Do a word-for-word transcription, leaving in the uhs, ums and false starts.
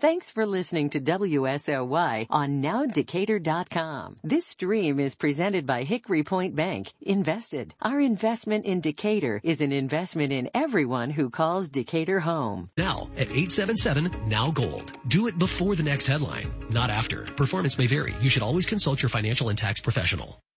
Thanks for listening to W S O Y on now decatur dot com. This stream is presented by Hickory Point Bank. Invested. Our investment in Decatur is an investment in everyone who calls Decatur home. Now at eight seven seven, now gold. Do it before the next headline, not after. Performance may vary. You should always consult your financial and tax professional.